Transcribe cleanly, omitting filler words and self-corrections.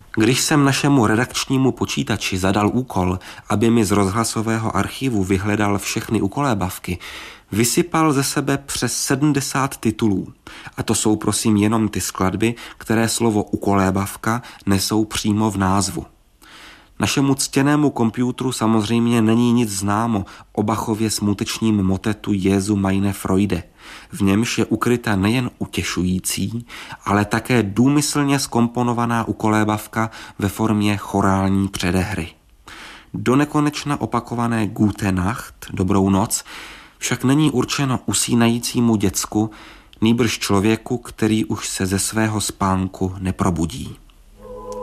Když jsem našemu redakčnímu počítači zadal úkol, aby mi z rozhlasového archivu vyhledal všechny ukolébavky, vysypal ze sebe přes 70 titulů. A to jsou prosím jenom ty skladby, které slovo ukolébavka nesou přímo v názvu. Našemu ctěnému kompjútru samozřejmě není nic známo o Bachově smutečním motetu Jesu meine Freude. V němž je ukryta nejen utěšující, ale také důmyslně zkomponovaná ukolébavka ve formě chorální předehry. Do nekonečna opakované Gute Nacht, dobrou noc, však není určeno usínajícímu děcku, nýbrž člověku, který už se ze svého spánku neprobudí.